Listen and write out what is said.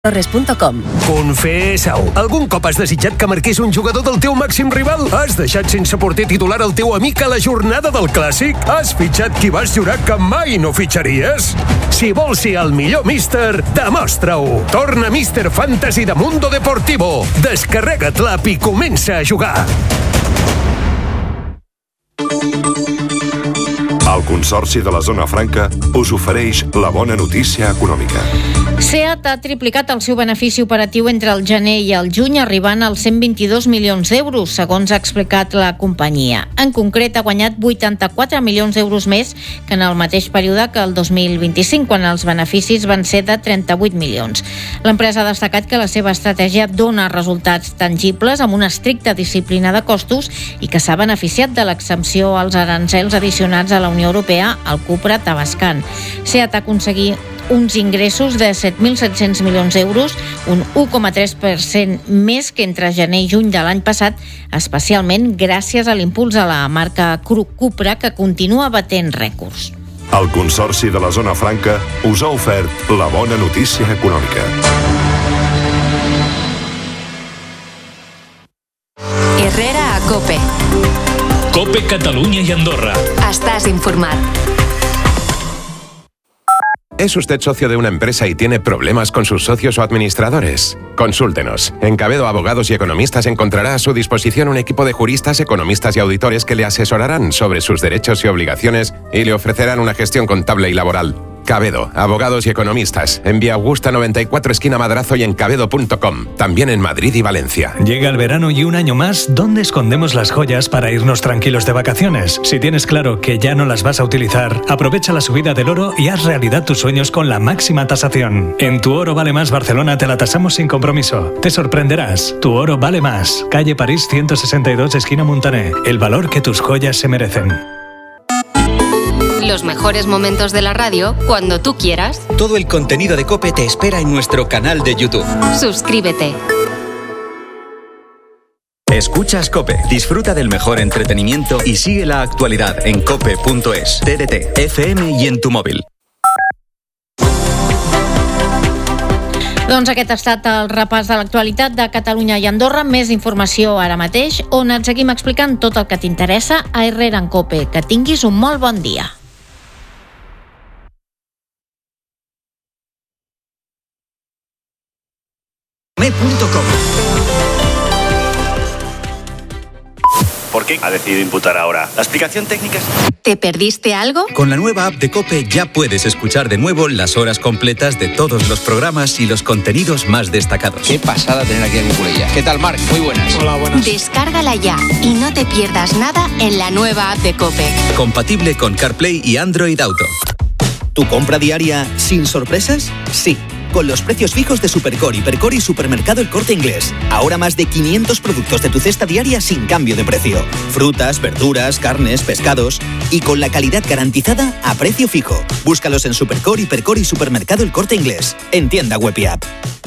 Torres.com. Confessa-ho. Algun cop has desitjat que marqués un jugador del teu màxim rival? Has deixat sense porter titular el teu amic a la jornada del Clàssic? Has fitxat qui vas jurar que mai no fitxaries? Si vols ser el millor míster, demostra-ho. Torna Míster Fantasy de Mundo Deportivo. Descarrega't l'app i comença a jugar. El Consorci de la Zona Franca us ofereix la bona notícia econòmica. SEAT ha triplicat el seu benefici operatiu entre el gener i el juny, arribant als 122 milions d'euros, segons ha explicat la companyia. En concret, ha guanyat 84 milions d'euros més que en el mateix període que el 2025, quan els beneficis van ser de 38 milions. L'empresa ha destacat que la seva estratègia dona resultats tangibles amb una estricta disciplina de costos i que s'ha beneficiat de l'exempció als arancels addicionats a la Unió Europea al cupre tabascan. SEAT ha aconseguit uns ingressos de 7.700 milions d'euros, un 1,3% més que entre gener i juny de l'any passat, especialment gràcies a l'impuls a la marca Cupra, que continua batent rècords. El Consorci de la Zona Franca us ha ofert la bona notícia econòmica. Herrera a COPE. COPE Catalunya y Andorra. Estás informat. ¿Es usted socio de una empresa y tiene problemas con sus socios o administradores? Consúltenos. En Cabedo Abogados y Economistas encontrará a su disposición un equipo de juristas, economistas y auditores que le asesorarán sobre sus derechos y obligaciones y le ofrecerán una gestión contable y laboral. Cabedo, Abogados y Economistas, en Vía Augusta 94, esquina Madrazo, y en cabedo.com. También en Madrid y Valencia. Llega el verano y un año más, ¿dónde escondemos las joyas para irnos tranquilos de vacaciones? Si tienes claro que ya no las vas a utilizar, aprovecha la subida del oro y haz realidad tus sueños con la máxima tasación. En Tu Oro Vale Más Barcelona te la tasamos sin compromiso. Te sorprenderás. Tu Oro Vale Más. Calle París 162, esquina Montané. El valor que tus joyas se merecen. Los mejores momentos de la radio cuando tú quieras. Todo el contenido de COPE te espera en nuestro canal de YouTube. Suscríbete. Escuchas COPE. Disfruta del mejor entretenimiento y sigue la actualidad en cope.es, TDT, FM y en tu móvil. Doncs aquest ha estat el repàs de l'actualitat de Catalunya i Andorra. Més informació ara mateix, on et seguim explicant tot el que t'interessa a Herrera en COPE. Que tinguis un molt bon dia. ¿Por qué ha decidido imputar ahora? ¿La explicación técnica es...? ¿Te perdiste algo? Con la nueva app de COPE ya puedes escuchar de nuevo las horas completas de todos los programas y los contenidos más destacados. Qué pasada tener aquí a Cucurella. ¿Qué tal, Marc? Muy buenas. Hola, buenas. Descárgala ya y no te pierdas nada en la nueva app de COPE. Compatible con CarPlay y Android Auto. ¿Tu compra diaria sin sorpresas? Sí. Con los precios fijos de Supercore, Hipercore y Supermercado El Corte Inglés. Ahora más de 500 productos de tu cesta diaria sin cambio de precio. Frutas, verduras, carnes, pescados. Y con la calidad garantizada a precio fijo. Búscalos en Supercore, Hipercore y Supermercado El Corte Inglés. En tienda web y app.